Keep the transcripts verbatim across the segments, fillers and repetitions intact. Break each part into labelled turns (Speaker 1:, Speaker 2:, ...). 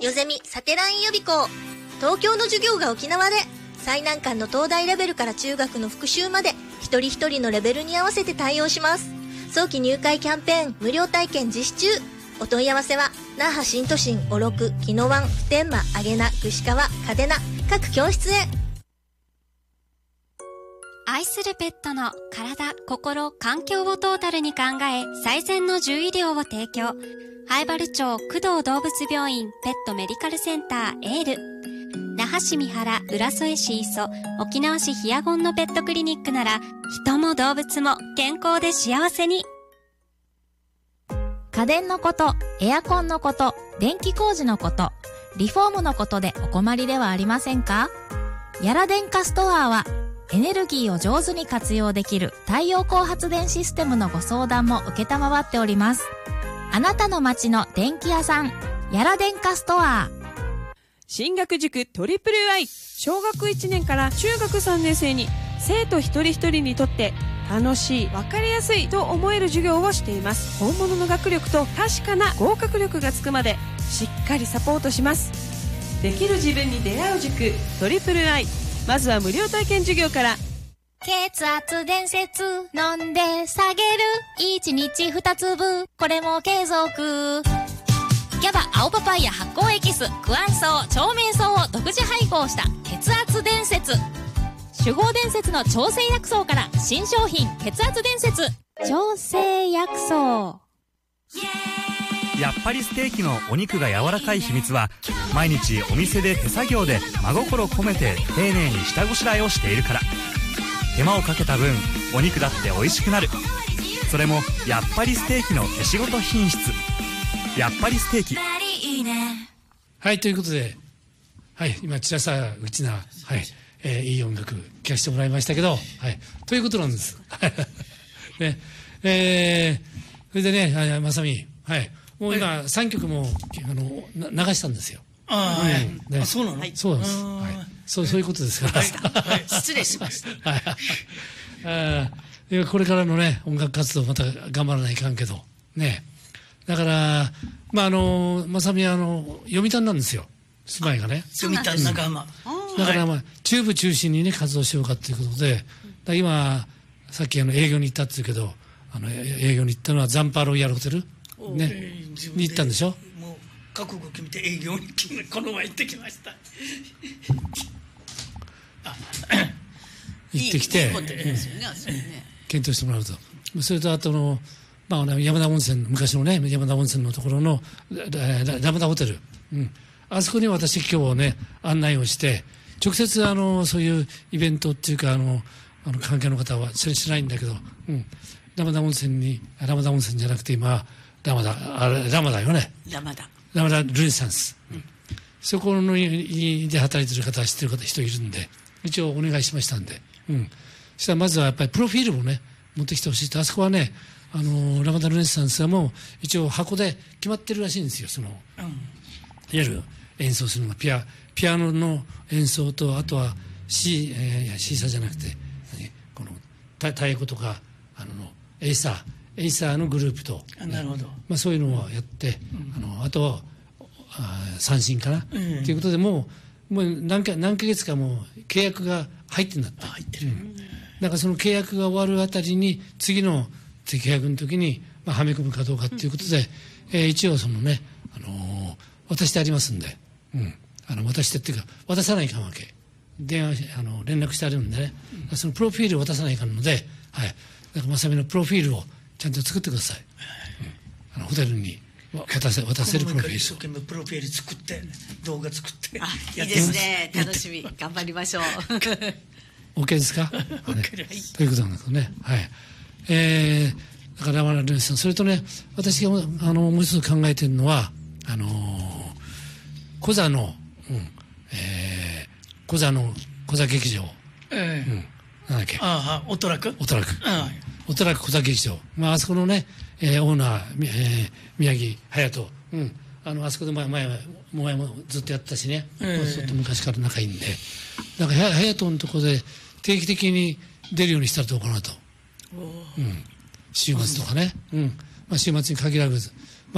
Speaker 1: よゼミサテライン予備校。東京の授業が沖縄で、最難関の東大レベルから中学の復習まで、一人一人のレベルに合わせて対応します。早期入会キャンペーン無料体験実施中。お問い合わせは那覇新都心小六宜野湾普天間揚名串川嘉手納各教室へ。
Speaker 2: 愛するペットの体、心、環境をトータルに考え最善の獣医療を提供。南風原町工藤動物病院ペットメディカルセンターエール、那覇市三原浦添市磯、沖縄市ヒアゴンのペットクリニックなら人も動物も健康で幸せに。
Speaker 3: 家電のこと、エアコンのこと、電気工事のこと、リフォームのことでお困りではありませんか？ヤラ電化ストアはエネルギーを上手に活用できる太陽光発電システムのご相談も受けたまわっております。あなたの街の電気屋さん、ヤラ電化ストア。
Speaker 4: 進学塾トリプルアイ、小学いちねんから中学さんねん生に生徒一人一人にとって楽しい、分かりやすいと思える授業をしています。本物の学力と確かな合格力がつくまでしっかりサポートします。できる自分に出会う塾トリプルアイ、まずは無料体験授業から。
Speaker 3: 血圧伝説飲んで下げるいちにちふたつぶ、これも継続。ギャバ青パパイヤ発酵エキス、クアンソウ、長命草を独自配合した血圧伝説。酒豪伝説の調整薬草から新商品血圧伝説。調整薬草。
Speaker 5: やっぱりステーキのお肉が柔らかい秘密は、毎日お店で手作業で真心込めて丁寧に下ごしらえをしているから。手間をかけた分お肉だって美味しくなる。それもやっぱりステーキの手仕事品質。やっぱりステーキ。
Speaker 6: はい、ということで、はい、今千田うちな、はい、えー、いい音楽聴かせてもらいましたけど、はい、ということなんです。ね、えー、それでね、まさみ、はい、もう今さんきょくもあの流したんですよ。
Speaker 7: ああ、はいね、あ、そうなの？
Speaker 6: そうなんです。はい、そうそういうことですから。
Speaker 7: はい、失礼しました。はい。
Speaker 6: ああ、これからのね音楽活動また頑張らないかんけどね。だからまああのまさみはあの読谷なんですよ。住まいがね。
Speaker 7: 読谷仲間。
Speaker 6: だからまあ中部中心にね活動しようかということで、だ今さっきあの営業に行ったっていうけど、あの営業に行ったのはザンパーロイヤルホテルねに行ったんでしょ。
Speaker 7: 覚悟決めて営業にこの前行ってきました。
Speaker 6: 行ってきて検討してもらうと。それとあとの、まあ、山田温泉、昔のね山田温泉のところのラマダホテル、うん、あそこに私今日ね案内をして、直接あのそういうイベントっていうかあのあの関係の方は知らないんだけど、うん、ラマダ温泉にラマダ温泉じゃなくて今ラマダあラマダよね。
Speaker 7: ラマダ
Speaker 6: ラマダルネサンス、うん、そこのにで働いてる方は知ってる方人いるんで一応お願いしましたんで、うん、そしたらまずはやっぱりプロフィールをね持ってきてほしいと。あそこはねあのラマダルネサンスはもう一応箱で決まってるらしいんですよ。その、うん、いわゆる演奏するのがピアピアノの演奏と、あとはシー、えー、シーサーじゃなくてこの太鼓とかあのエイサーエイサーのグループと、
Speaker 7: ね、なるほど、
Speaker 6: まあ、そういうのをやって、うん、あのあとはあ三振かな、うん、ということでもうもう何か何ヶ月かもう契約が入ってんだった。
Speaker 7: 入ってる、うん、
Speaker 6: だからその契約が終わるあたりに次の契約の時に、まあ、はめ込むかどうかということで、うんえー、一応そのね、あのー、渡してありますんで、うん、あの渡してっていうか渡さないかんわけ。電話あの連絡してあるんでね、うん、そのプロフィールを渡さないかんので、はい、だからまさみのプロフィールをちゃんと作ってください、うん、あのホテルに渡せ渡せるプロフィール。
Speaker 7: 一生懸命プロフィール作って動画作って
Speaker 8: あいいですね。楽しみ頑張りましょう。
Speaker 6: OK ですか、ね、ということなんですね。はい、えー、だからラマダルネサンス、それとね私があのもう一つ考えているのはあのー、コザの、うんえー、コザのコザ劇場、えーうん、なんだっけ
Speaker 7: ああオトラク
Speaker 6: オトラクおそらく小崎劇場、まあ、あそこのね、えー、オーナー、えー、宮城隼人、うん、あのあそこで前前前もずっとやってたしね、えー、ずっと昔から仲いいんで、だから隼人のところで定期的に出るようにしたらどうかなと、うん、週末とかね、うんまあ、週末に限らず、まあ、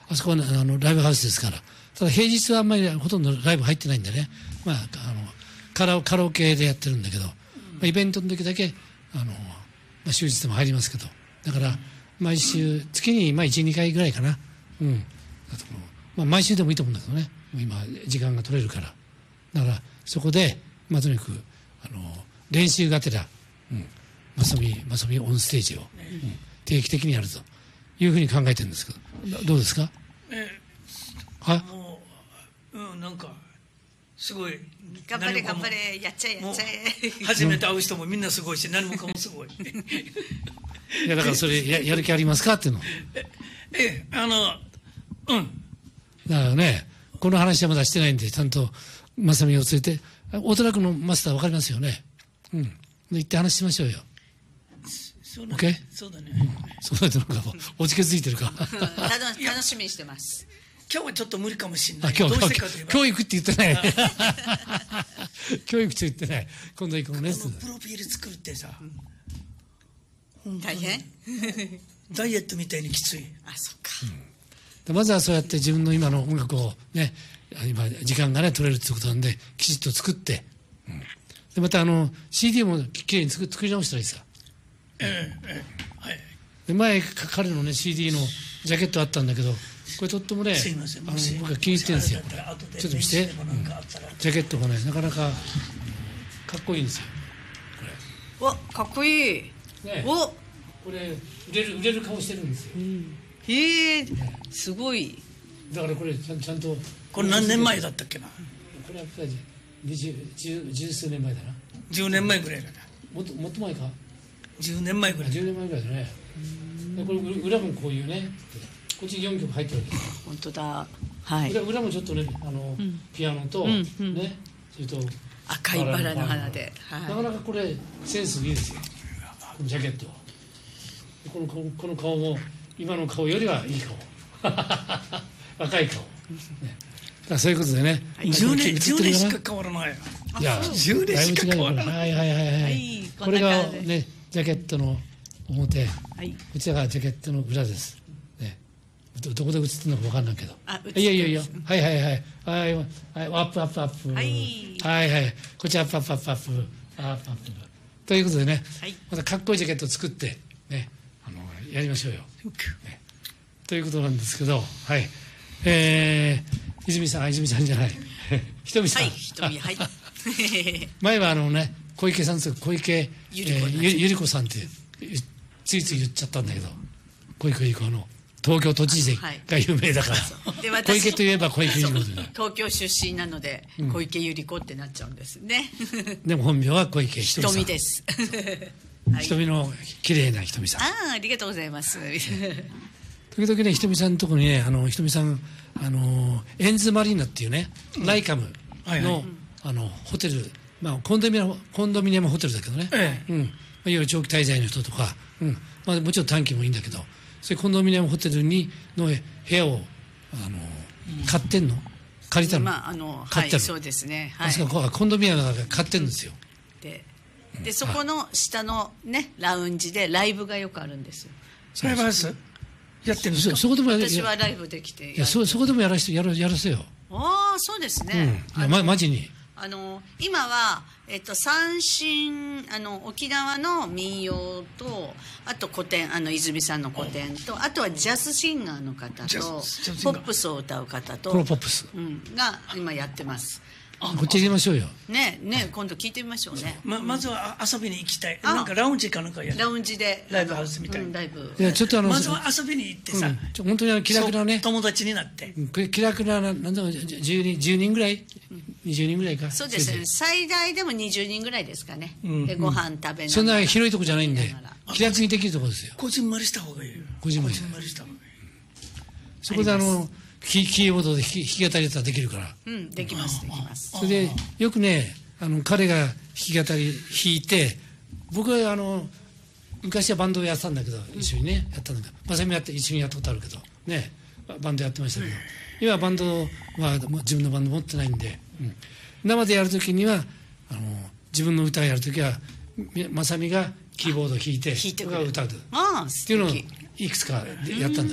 Speaker 6: あそこは、ね、あのライブハウスですから。ただ平日はあんまりほとんどライブ入ってないんでね、まあ、あのカラオカラオケでやってるんだけど、まあ、イベントの時だけあの、まあ、終日でも入りますけど、だから毎週月にまあいち、にかいぐらいかな、うん、あとまあ、毎週でもいいと思うんだけどね、今時間が取れるから、だからそこで、まあ、とにかくあの練習がてら、うん、まさみまさみオンステージを、うん、定期的にやるというふうに考えてるんですけど、どうですか？
Speaker 7: え
Speaker 6: は
Speaker 7: もう、うん、なんかすごい
Speaker 8: 頑張れ頑張れ、やっちゃえやっちゃえ。
Speaker 7: 初めて会う人もみんなすごいし、何もかもすごい。
Speaker 6: いやだからそれ や, やる気ありますかっていうの。
Speaker 7: ええあのうん
Speaker 6: だからね、この話はまだしてないんで、ちゃんと正美を連れて、大寺区のマスターわかりますよね。うん。行って話しましょうよ。
Speaker 7: そうだ
Speaker 6: OK？
Speaker 7: ね。そうだね。
Speaker 6: そうだってなんかおじけづいてるか。
Speaker 8: 楽楽しみにしてます。
Speaker 7: 今日はちょっと無理かもしれない。
Speaker 6: あ、今日
Speaker 7: どうしてかといえば
Speaker 6: 教育って言ってない。教育って言ってない。今度行こうね。
Speaker 7: このプロフィール作るってさ、
Speaker 8: 大変？
Speaker 7: ダイエットみたいにきつい。
Speaker 8: あ、そっか。
Speaker 6: でまずはそうやって自分の今の音楽をね、今時間がね取れるってことなんできちっと作って、うん、でまたあの シーディー もきれいに作作り直したらいいさ。
Speaker 7: ええええはい。
Speaker 6: で前彼のね シーディー のジャケットあったんだけど、これとってもね、
Speaker 7: すいません、
Speaker 6: あの僕は気に入ってるんですよ。ちょっと見せて、うん、ジャケットがねなかなかかっこいいんですよ。
Speaker 8: これ。わ、かっこいい。
Speaker 6: ね、
Speaker 8: お、
Speaker 6: これ売れる売れる顔してるんですよ。うん、
Speaker 8: へえ、すごい。
Speaker 6: だからこれちゃんちゃんと
Speaker 7: これ何年前だったっけな。
Speaker 6: これはやっぱり二十十十数年前だな。
Speaker 7: じゅうねんまえぐらいだな。
Speaker 6: もっともっと前か。
Speaker 7: じゅうねんまえぐらい。
Speaker 6: じゅうねんまえぐらいだね。でこれ裏もこういうね、こっちよんきょく入ってるわけです。
Speaker 8: 本当だ。はい。
Speaker 6: 裏, 裏もちょっとね、あの、うん、ピアノと、うんうん、ね、それと
Speaker 8: 赤いバラの花で、
Speaker 6: はい、なかなかこれセンスいいですよ。このジャケットは。このこのこの顔も今の顔よりはいい顔。若い顔。ね、だそういうことでね。
Speaker 7: じゅうねんじゅうねんしか変わらない。
Speaker 6: いやじゅうねんしか変わらない。はいはいはいはい。はい、これがねジャケットの表、はい、こちらがジャケットの裏です。ね、ど, どこで映ってるのか分かんないけど。いやいやいや、はいはいはいはいはいはいアップアップアップ。はい、はいはいこっちアップアップアップアップアップアップということでね、はい、またかっこいいジャケットを作ってねあのやりましょうよ。ね、ということなんですけど、はい、えー、泉さん、泉さんじゃない、ひとみさん。はい、ひとみ、はい。前はあのね小池さんと小池ゆり、えー、ゆ, ゆり子さんってついつい言っちゃったんだけど、小池ゆり子の東京都知事が有名だから、はい、小池といえば小池ゆり子という
Speaker 8: 東京出身なので、うん、小池ゆり子ってなっちゃうんですね。
Speaker 6: でも本名は小池ひとみさん。
Speaker 8: ひとみです。
Speaker 6: はい、ひとみの綺麗なひとみさん。
Speaker 8: ああ、ありがとうございます。
Speaker 6: 時々ねひとみさんのところにねあのひとみさんあのエンズマリーナっていうね、うん、ライカムの、はいはい、あのホテル、まあコンドミニアムコンドミニアムホテルだけどね、ええ、うん、いわゆる長期滞在の人とか、うんまあ、もちろん短期もいいんだけど、そういうコンドミニアムホテルにの部屋をあの、うん、買ってんの借りたの、
Speaker 8: まああの買ってる、はい、そうですね、はい、
Speaker 6: あそこはコンドミニアムが買ってるんですよ。
Speaker 8: ででそこの下のねラウンジでライブがよくあるんですよ。
Speaker 7: ライブハウスやってるんですか。
Speaker 6: そこでも
Speaker 8: 私はライブできて
Speaker 6: いや そ, そこでもやらせやらやらせよ。
Speaker 8: ああそうですね、
Speaker 6: うん、まマジに
Speaker 8: あの今は、えっと、三線あの沖縄の民謡とあと古典あの泉さんの古典とあとはジャズシンガーの方とポップスを歌う方と
Speaker 6: このポップス、
Speaker 8: うん、が今やってます。
Speaker 6: あこっち入れましょうよ。
Speaker 8: ねね今度聞いてみましょうね。
Speaker 7: ま, まずは遊びに行きたい。なんかラウンジかなんかやる。
Speaker 8: ラウンジで
Speaker 7: ライブハウスみたいな、うん、
Speaker 8: ライブ。
Speaker 6: いやちょっとあの
Speaker 7: まずは遊びに行ってさ、うん、
Speaker 6: ちょ本当にあの気楽なね
Speaker 7: 友達になって
Speaker 6: 気楽ななんだろうじゅうにんじゅうにんぐらい、にじゅうにんぐらいか。
Speaker 8: そうですね。最大でもにじゅうにんぐらいですかね。うん、でご飯食べながら。
Speaker 6: そんな広いとこじゃないんで気楽にできるところですよ。
Speaker 7: こじんまりした方がいいよ。
Speaker 6: こじんまりした方がいい。そこであのキ, キーボードで弾き, 弾き語りだったらできるから。
Speaker 8: うんできますできます。
Speaker 6: それでよくねあの彼が弾き語り弾いて、僕はあの昔はバンドをやってたんだけど一緒にねやったんだけど、まさみやって一緒にやったことあるけどねバンドやってましたけど、今はバンドは自分のバンド持ってないんで、うん、生でやるときにはあの自分の歌をやるときはまさみがキーボードを弾いて僕が歌うっていうのをいくつかやったんだよね。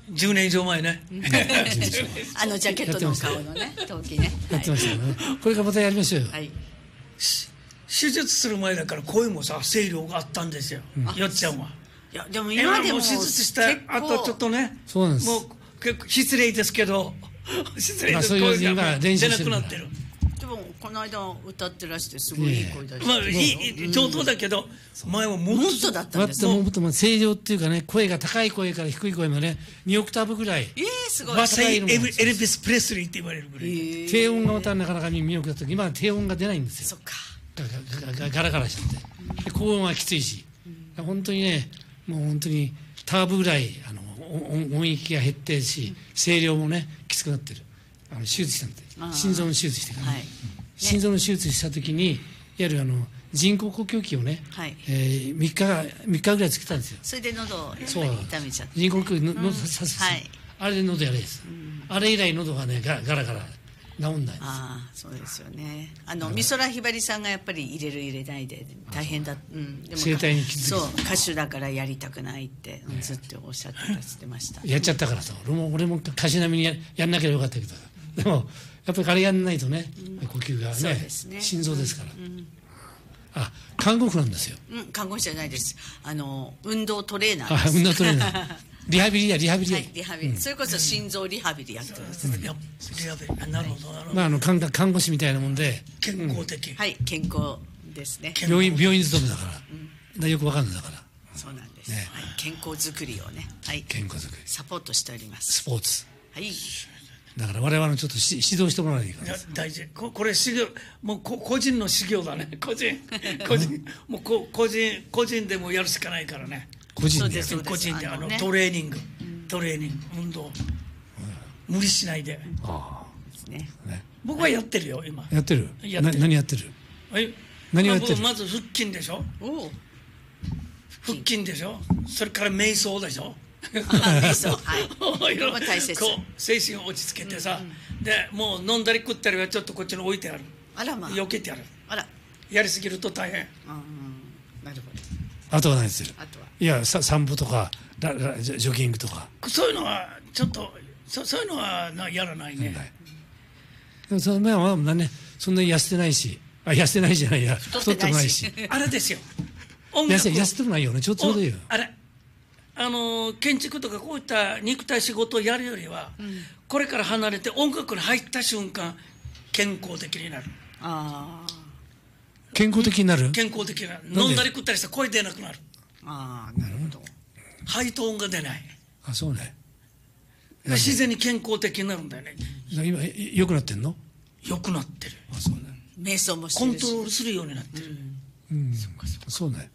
Speaker 7: じゅうねん以上前ね
Speaker 8: あのジャケットの顔のね時ね
Speaker 6: やってましたよね、これからまたやりましょうよ、
Speaker 8: はい、
Speaker 7: 手術する前だから声もさ声量があったんですよ、うん、よっちゃんは。
Speaker 8: いやでも今でも
Speaker 7: もう手術した後ちょっとね、
Speaker 6: そうなんです、
Speaker 7: もう結構失礼ですけど失礼ですけど声が出なくなってる。
Speaker 8: でもこの間歌ってらしてすごいいい声出して、
Speaker 7: まあいい上等だけど、前はもっと
Speaker 8: だったんです
Speaker 6: もっともっと声量っていうかね、声が高い声から低い声までにオクターブぐらい、
Speaker 8: えーすごい、
Speaker 7: まさにエルビス・プレスリーって言われるぐらい、
Speaker 6: 低音がまたなかなか耳よくだった時、今は低音が出ないんですよ。
Speaker 8: そっか、
Speaker 6: ガガラガラしちゃって、高音はきついし、本当にね、もう本当にターブぐらいあの音音域が減ってるし、声量もねきつくなってる。あの手術したんで、心臓の手術してからね、はい、心臓の手術した時にいわゆるあの人工呼吸器をね、はい、えー、みっかみっかぐらいつけたんですよ。
Speaker 8: それで喉をやっぱり痛めちゃって、
Speaker 6: 人工呼吸器の喉さす、はい、あれで喉やれです、うん、あれ以来喉がねガラガラガラ治んないんです。
Speaker 8: ああ、そうですよね。あの美空ひばりさんがやっぱり入れる入れないで大変だ、うん、でも
Speaker 6: 声帯に気づいて、
Speaker 8: そう歌手だからやりたくないって、うん、ずっとおっしゃってたしてました。
Speaker 6: やっちゃったからさ、俺も俺も歌手並みに や, やんなきゃよかったけど、でもやっぱりあれやんないとね、うん、呼吸が ね, ね心臓ですから、うんうん、あ、看護婦なんですよ。
Speaker 8: うん、看護師じゃないです。あの運動トレーナーです。
Speaker 6: あ、運動トレーナーリハビリやリハビリや、はい、
Speaker 8: リハビリ、うん、それこそ心臓リハビリやってます、うん、
Speaker 7: リハビリ、なるほどなるほど、
Speaker 6: まあ、あの看看護師みたいなもんで
Speaker 7: 健康的、
Speaker 8: うん、はい、健康ですね。
Speaker 6: 病院病院勤めだから、うん、だよくわかんないだから、
Speaker 8: そうなんです、ね、はい、健康づくりをね、はい、
Speaker 6: 健康づくり
Speaker 8: サポートしております。
Speaker 6: スポーツ、
Speaker 8: はい、
Speaker 6: だから我々もちょっとし指導してもらわないといけない。
Speaker 7: 大事、ここれ修行、もうこ個人の修行だね、個人個人もうこ個人個人でもやるしかないからね、
Speaker 6: 個人で
Speaker 7: 個人であの、ね、トレーニング、トレーニング、運動、うん、無理しないで。ああ、ですね。僕はやってるよ今。
Speaker 6: やってる。やってる。何やってる。
Speaker 7: はい。
Speaker 6: 何をやってる。
Speaker 7: まず腹筋でしょ。お腹筋でしょ。それから瞑想でしょ。
Speaker 8: 瞑想。はい。
Speaker 7: いろいろ大切。こう精神を落ち着けてさ、うんうん、でもう飲んだり食ったりはちょっとこっちに置いてある。
Speaker 8: あらまあ。
Speaker 7: 避けてある。
Speaker 8: あら。
Speaker 7: やりすぎると大変。うん、
Speaker 8: なるほど。
Speaker 6: あとは何する。あとは。いや、さ散歩とか。ララジョギングとか
Speaker 7: そういうのはちょっと そ, そういうのはなやらないね。
Speaker 6: でもその前はね、そんなに痩せてないし、あ、痩せてないじゃないや、太ってもないし
Speaker 7: あれですよ、
Speaker 6: 痩せ痩せてもないよね、ちょっとちょうどいいよ。
Speaker 7: あれ、あの建築とかこういった肉体仕事をやるよりは、うん、これから離れて音楽に入った瞬間健康的になる。
Speaker 8: あ、
Speaker 6: 健康的になる、
Speaker 7: 健康的になる。飲んだり食ったりしたら声出なくなる。
Speaker 8: ああ、なるほど。
Speaker 7: ハイトーンが出ない。
Speaker 6: あ、そうね。
Speaker 7: 自然に健康的になるんだよね。
Speaker 6: 今良くなってんの？
Speaker 7: 良くなってる。
Speaker 6: あ、そうね。
Speaker 8: 瞑想もしてるし、
Speaker 7: コントロールするようになってる。
Speaker 6: うん、うん、そうね。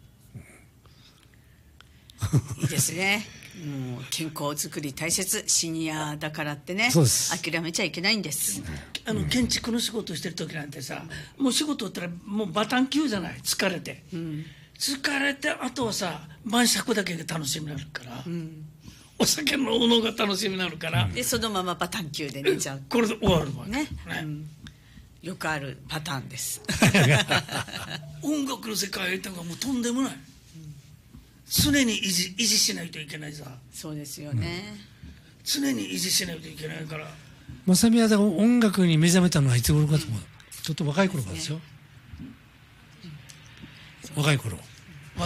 Speaker 8: いいですね。もう健康づくり大切。シニアだからってね、
Speaker 6: そうです、
Speaker 8: 諦めちゃいけないんです。
Speaker 7: あの建築の仕事してる時なんてさ、もう仕事ったらもうバタン級じゃない、疲れて、うん、疲れて、あとはさ晩酌だけが楽しみになるから、うん、お酒飲むのが楽しみになるから、
Speaker 8: でそのままバタン級で寝ちゃう
Speaker 7: これで終わるわ
Speaker 8: ね、ね、うん、よくあるパターンです
Speaker 7: 音楽の世界がもうとんでもない、常に維持、維持しないといけないさ。
Speaker 8: そうですよね、うん、
Speaker 7: 常に維持しないといけないから。
Speaker 6: 正宮が音楽に目覚めたのはいつ頃かと思う、うん、ちょっと若い頃からですよ、うん、若い頃